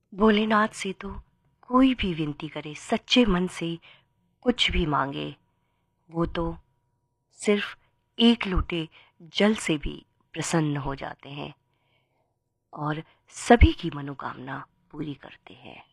भोलेनाथ से तो कोई भी विनती करे, सच्चे मन से कुछ भी मांगे, वो तो सिर्फ एक लोटे जल से भी प्रसन्न हो जाते हैं और सभी की मनोकामना पूरी करते हैं।